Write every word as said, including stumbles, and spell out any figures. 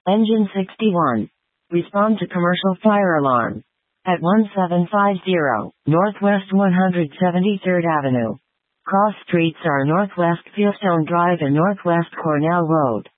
Engine sixty-one. Respond to commercial fire alarm. At one seven five zero, Northwest one hundred seventy-third Avenue. Cross streets are Northwest Fieldstone Drive and Northwest Cornell Road.